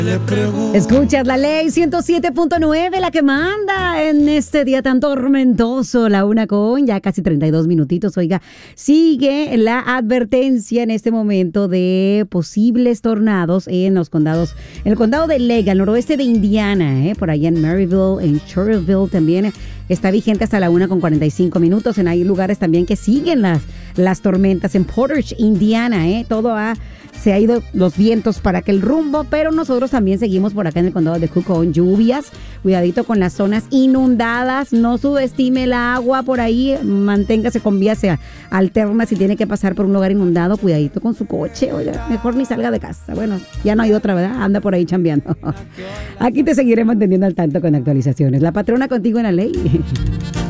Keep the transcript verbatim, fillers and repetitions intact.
Escuchas la ley ciento siete punto nueve, la que manda en este día tan tormentoso, la una con ya casi treinta y dos minutitos. Oiga, sigue la advertencia en este momento de posibles tornados en los condados, en el condado de Lake, al noroeste de Indiana, eh, por allá en Maryville, en Shirleyville también está vigente hasta la una con cuarenta y cinco minutos. En hay lugares también que siguen las, las tormentas en Portage, Indiana, eh, todo ha se ha ido los vientos para aquel rumbo, pero nosotros también seguimos por acá en el condado de Cook con lluvias. Cuidadito con las zonas inundadas, no subestime el agua por ahí, manténgase con vías alternas si tiene que pasar por un lugar inundado. Cuidadito con su coche, oiga, mejor ni salga de casa. Bueno, ya no hay otra, ¿verdad? Anda por ahí chambeando. Aquí te seguiré manteniendo al tanto con actualizaciones. La patrona contigo en la ley.